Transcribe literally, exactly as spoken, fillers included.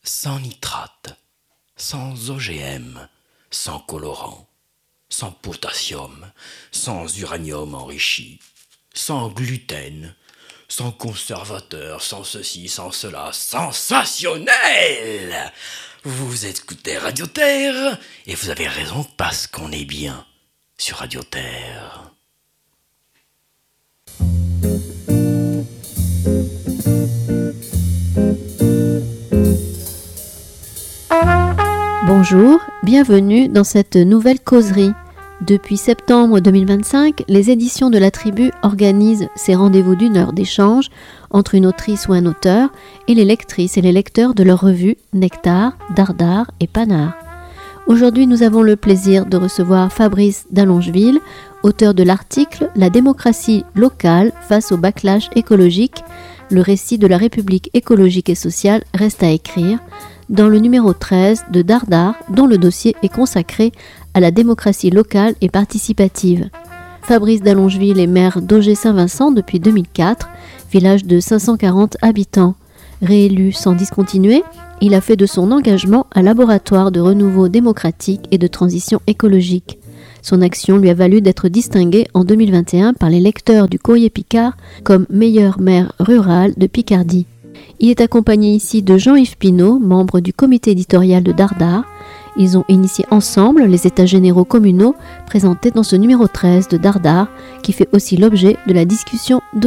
sans nitrate, sans O G M, sans colorant, sans potassium, sans uranium enrichi, sans gluten, sans conservateur, sans ceci, sans cela, sensationnel! Vous écoutez Radio Terre, et vous avez raison parce qu'on est bien sur Radio Terre. Bonjour, bienvenue dans cette nouvelle causerie. Depuis septembre deux mille vingt-cinq, les éditions de la Tribu organisent ces rendez-vous d'une heure d'échange entre une autrice ou un auteur et les lectrices et les lecteurs de leur revue Nectar, Dardar et Panard. Aujourd'hui, nous avons le plaisir de recevoir Fabrice d'Allongeville, auteur de l'article « La démocratie locale face au backlash écologique, le récit de la République écologique et sociale reste à écrire » dans le numéro treize de Dardar, dont le dossier est consacré à la démocratie locale et participative. Fabrice d'Allongeville est maire d'Auger-Saint-Vincent depuis deux mille quatre, village de cinq cent quarante habitants. Réélu sans discontinuer, il a fait de son engagement un laboratoire de renouveau démocratique et de transition écologique. Son action lui a valu d'être distingué en deux mille vingt et un par les lecteurs du Courrier Picard comme meilleur maire rural de Picardie. Il est accompagné ici de Jean-Yves Pinault, membre du comité éditorial de Dardar. Ils ont initié ensemble les états généraux communaux présentés dans ce numéro treize de Dardar, qui fait aussi l'objet de la discussion de